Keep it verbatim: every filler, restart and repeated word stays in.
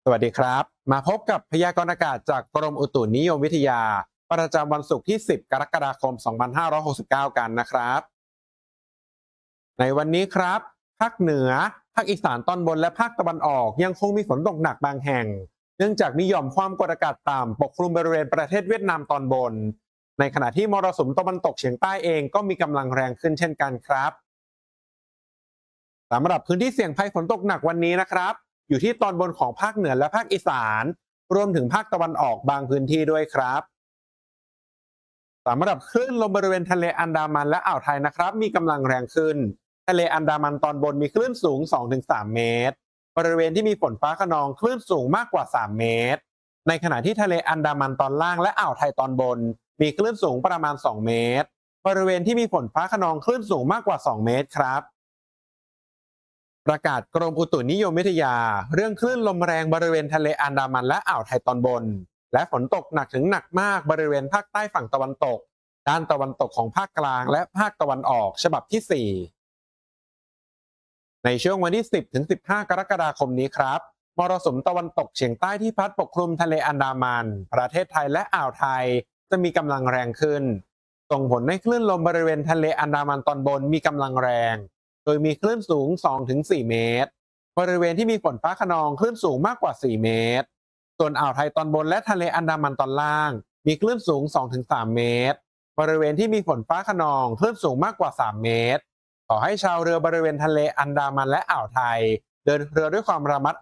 สวัสดีครับมาพบกับพยากรณ์อากาศจากกรมอุตุนิยมวิทยาประจำวันศุกร์ที่สิบกรกฎาคมสองพันห้าร้อยหกสิบเก้ากันนะครับในวันนี้ครับภาคเหนือภาคอีสานตอนบนและภาคตะวันออกยังคงมีฝนตกหนักบางแห่งเนื่องจากมีหย่อมความกดอากาศต่ำปกคลุมบริเวณประเทศเวียดนามตอนบนในขณะที่มรสุมตะวันตกเฉียงใต้เองก็มีกำลังแรงขึ้นเช่นกันครับสำหรับพื้นที่เสี่ยงภัยฝนตกหนักวันนี้นะครับอยู่ที่ตอนบนของภาคเหนือและภาคอีสานรวมถึงภาคตะวันออกบางพื้นที่ด้วยครับสำหรับคลื่นลมบริเวณทะเลอันดามันและอ่าวไทยนะครับมีกำลังแรงขึ้นทะเลอันดามันตอนบนมีคลื่นสูง สองถึงสาม เมตรบริเวณที่มีฝนฟ้าคะนองคลื่นสูงมากกว่าสามเมตรในขณะที่ทะเลอันดามันตอนล่างและอ่าวไทยตอนบนมีคลื่นสูงประมาณสองเมตรบริเวณที่มีฝนฟ้าคะนองคลื่นสูงมากกว่าสองเมตรครับประกาศกรมอุตุนิยมวิทยาเรื่องคลื่นลมแรงบริเวณทะเลอันดามันและอ่าวไทยตอนบนและฝนตกหนักถึงหนักมากบริเวณภาคใต้ฝั่งตะวันตกด้านตะวันตกของภาคกลางและภาคตะวันออกฉบับที่สี่ในช่วงวันที่สิบถึงสิบห้ากรกฎาคมนี้ครับมรสุมตะวันตกเฉียงใต้ที่พัดปกคลุมทะเลอันดามันประเทศไทยและอ่าวไทยจะมีกำลังแรงขึ้นส่งผลให้คลื่นลมบริเวณทะเลอันดามันตอนบนมีกำลังแรงโดยมีคลื่นสูง สองถึงสี่ เมตรบริเวณที่มีฝนฟ้าคะนองคลื่นสูงมากกว่าสี่เมตรส่วนอ่าวไทยตอนบนและทะเลอันดามันตอนล่างมีคลื่นสูง สองถึงสาม เมตรบริเวณที่มีฝนฟ้าคะนองคลื่นสูงมากกว่าสามเมตรขอให้ชาวเรือบริเวณทะเลอันดามันและอ่าวไทยเดินเรือด้วยความระมัด